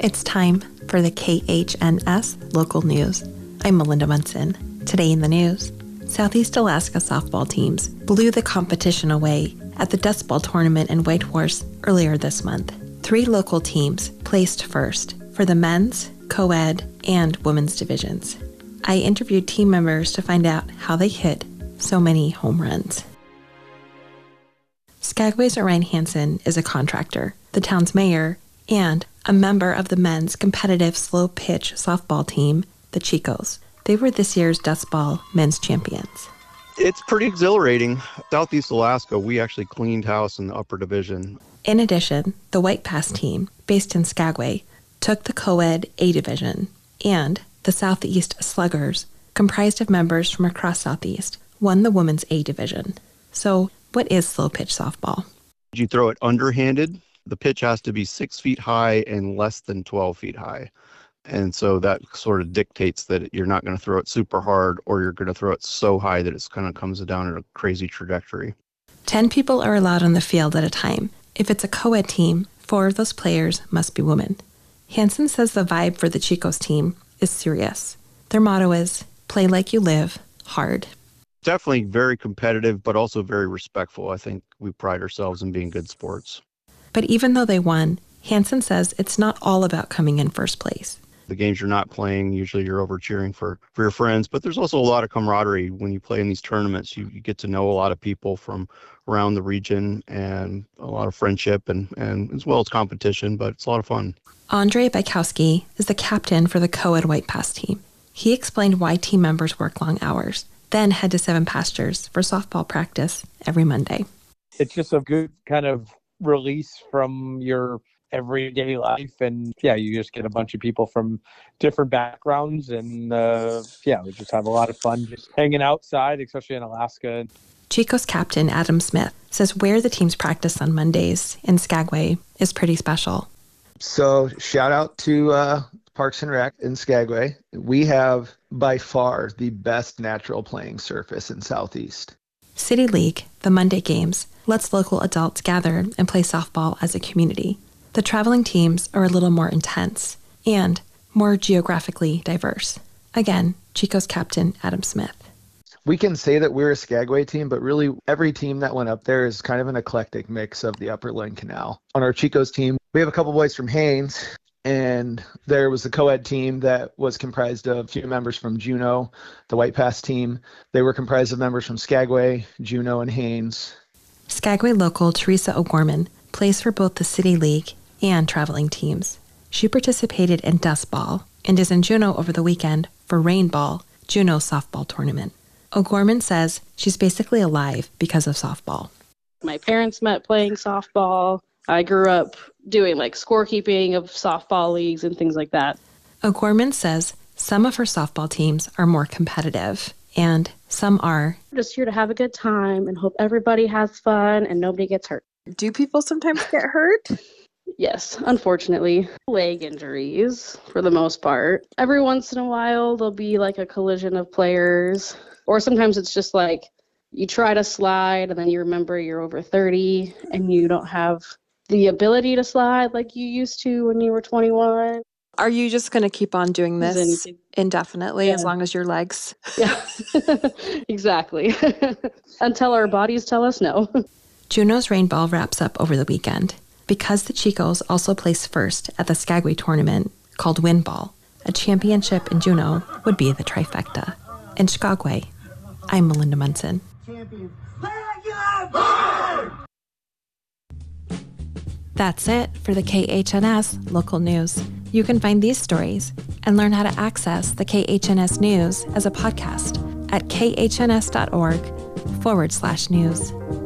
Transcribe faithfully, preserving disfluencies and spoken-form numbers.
It's time for the K H N S local news. I'm Melinda Munson. Today in the news, Southeast Alaska softball teams blew the competition away at the Dust Bowl tournament in Whitehorse earlier this month. Three local teams placed first for the men's, co-ed, and women's divisions. I interviewed team members to find out how they hit so many home runs. Skagway's Orion Hansen is a contractor, the town's mayor, and a member of the men's competitive slow-pitch softball team, the Chicos. They were this year's Dust Bowl men's champions. It's pretty exhilarating. Southeast Alaska, we actually cleaned house in the upper division. In addition, the White Pass team, based in Skagway, took the co-ed A division, and the Southeast Sluggers, comprised of members from across Southeast, won the women's A division. So, what is slow-pitch softball? You throw it underhanded. The pitch has to be six feet high and less than twelve feet high. And so that sort of dictates that you're not going to throw it super hard, or you're going to throw it so high that it kind of comes down at a crazy trajectory. Ten people are allowed on the field at a time. If it's a co-ed team, four of those players must be women. Hansen says the vibe for the Chicos team is serious. Their motto is, play like you live, hard. Definitely very competitive, but also very respectful. I think we pride ourselves in being good sports. But even though they won, Hansen says it's not all about coming in first place. The games you're not playing, usually you're over cheering for, for your friends, but there's also a lot of camaraderie when you play in these tournaments. You, you get to know a lot of people from around the region and a lot of friendship and, and as well as competition, but it's a lot of fun. Andre Bykowski is the captain for the co-ed White Pass team. He explained why team members work long hours, then head to Seven Pastures for softball practice every Monday. It's just a good kind of release from your everyday life, and yeah, you just get a bunch of people from different backgrounds, and uh, yeah, we just have a lot of fun just hanging outside, especially in Alaska. Chicos captain Adam Smith says where the teams practice on Mondays in Skagway is pretty special. So shout out to uh, Parks and Rec in Skagway. We have by far the best natural playing surface in Southeast. City League, the Monday games, lets local adults gather and play softball as a community. The traveling teams are a little more intense and more geographically diverse. Again, Chicos captain Adam Smith. We can say that we're a Skagway team, but really every team that went up there is kind of an eclectic mix of the Upper Lynn Canal. On our Chicos team, we have a couple boys from Haines, and there was the co-ed team that was comprised of a few members from Juneau, the White Pass team. They were comprised of members from Skagway, Juneau, and Haines. Skagway local Teresa O'Gorman plays for both the City League and traveling teams. She participated in Dust Bowl and is in Juneau over the weekend for Rain Ball, Juneau's softball tournament. O'Gorman says she's basically alive because of softball. My parents met playing softball. I grew up doing like scorekeeping of softball leagues and things like that. O'Gorman says some of her softball teams are more competitive and some are just here to have a good time and hope everybody has fun and nobody gets hurt. Do people sometimes get hurt? Yes, unfortunately. Leg injuries for the most part. Every once in a while, there'll be like a collision of players. Or sometimes it's just like you try to slide and then you remember you're over thirty and you don't have the ability to slide like you used to when you were twenty-one. Are you just going to keep on doing this Then, indefinitely yeah. as long as your legs? Yeah, exactly. Until our bodies tell us no. Juneau's Rain Ball wraps up over the weekend. Because the Chicos also placed first at the Skagway tournament called Win Ball, a championship in Juneau would be the trifecta. In Skagway, I'm Melinda Munson. That's it for the K H N S local news. You can find these stories and learn how to access the K H N S news as a podcast at khns.org forward slash news.